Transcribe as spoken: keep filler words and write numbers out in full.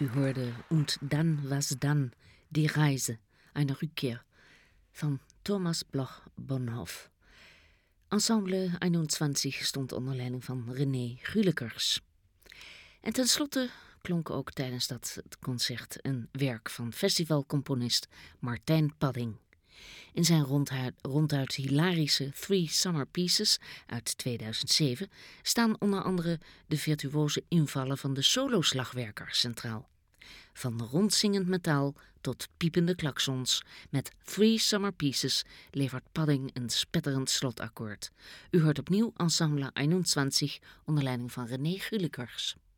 U hoorde Und dann was dann, die Reise, eine Rückkehr van Thomas Bloch-Bonhoff. Ensemble eenentwintig stond onder leiding van René Gulikers. En tenslotte klonk ook tijdens dat concert een werk van festivalcomponist Martijn Padding. In zijn ronduit, ronduit hilarische Three Summer Pieces uit tweeduizend zeven staan onder andere de virtuoze invallen van de soloslagwerker centraal. Van rondzingend metaal tot piepende klaksons, met Three Summer Pieces levert Padding een spetterend slotakkoord. U hoort opnieuw Ensemble eenentwintig onder leiding van René Gulikers.